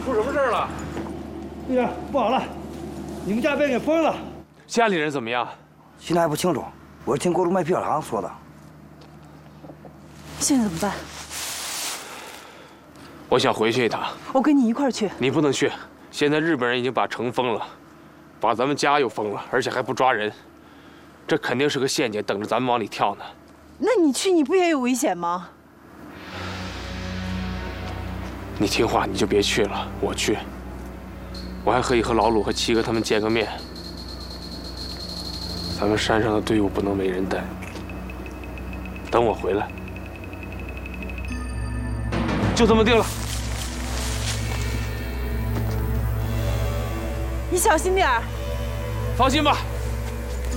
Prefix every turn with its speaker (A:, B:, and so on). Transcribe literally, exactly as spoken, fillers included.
A: 出什么事了？
B: 队长，不好了，你们家被给封了。
A: 家里人怎么样？
C: 现在还不清楚，我是听国路卖票行说的。
D: 现在怎么办？
A: 我想回去一趟。
D: 我跟你一块儿去。
A: 你不能去，现在日本人已经把城封了，把咱们家又封了，而且还不抓人，这肯定是个陷阱，等着咱们往里跳呢。
D: 那你去，你不也有危险吗？
A: 你听话，你就别去了，我去。我还可以和老鲁和七哥他们见个面。咱们山上的队伍不能没人带。等我回来，就这么定了。
D: 你小心点儿。
A: 放心吧。